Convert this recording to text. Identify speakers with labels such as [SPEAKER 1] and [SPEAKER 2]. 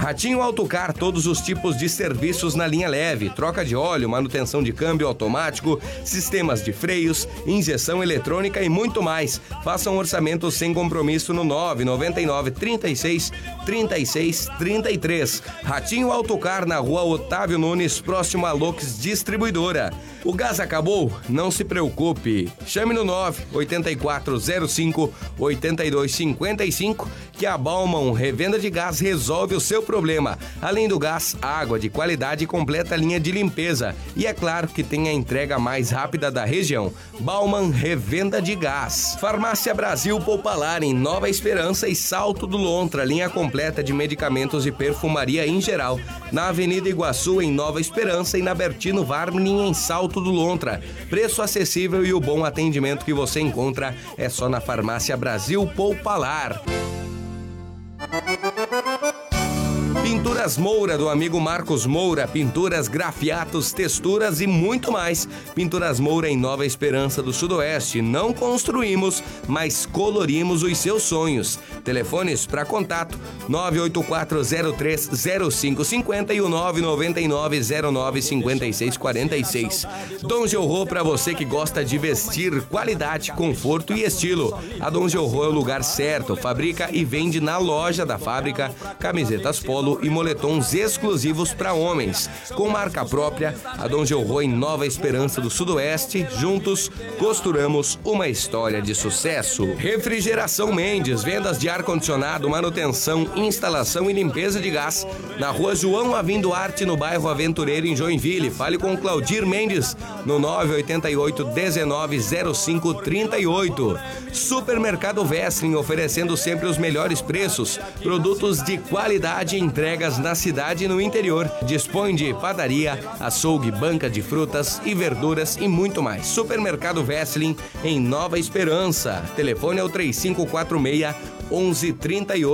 [SPEAKER 1] Ratinho Autocar, todos os tipos de serviços na linha leve, troca de óleo, manutenção de câmbio automático, sistemas de freios, injeção eletrônica e muito mais. Faça um orçamento sem compromisso no 999 36 36 33. Ratinho Autocar, na rua Otávio Nunes, próximo a Lux Distribuidora. O gás acabou? Não se preocupe. Chame no 98405 8255 que a Bauman Revenda de Gás resolve o seu problema. Além do gás, água de qualidade e completa linha de limpeza. E é claro que tem a entrega mais rápida da região. Bauman Revenda de Gás. Farmácia Brasil Poupalar, em Nova Esperança e Salto do Lontra, linha completa de medicamentos e perfumaria em geral. Na Avenida Iguaçu, em Nova Esperança, e na Bertino Varmlin, em Salto do Lontra. Preço acessível e o bom atendimento que você encontra é só na Farmácia Brasil Poupalar. Pinturas Moura, do amigo Marcos Moura, pinturas, grafiatos, texturas e muito mais. Pinturas Moura, em Nova Esperança do Sudoeste. Não construímos, mas colorimos os seus sonhos. Telefones para contato 984030550 e o 999095646. Dom Georro, para você que gosta de vestir, qualidade, conforto e estilo. A Dom Georro é o lugar certo. Fabrica e vende na loja da fábrica camisetas polo e moletons exclusivos para homens. Com marca própria, a Dom Georro, em Nova Esperança do Sudoeste. Juntos, costuramos uma história de sucesso. Refrigeração Mendes, vendas de ar-condicionado, manutenção, instalação e limpeza de gás. Na rua João Avim Duarte, no bairro Aventureiro, em Joinville. Fale com Claudir Mendes no 988-190538. Supermercado Westling, oferecendo sempre os melhores preços, produtos de qualidade e entregas na cidade e no interior. Dispõe de padaria, açougue, banca de frutas e verduras e muito mais. Supermercado Westling, em Nova Esperança. Telefone é o 3546 1138.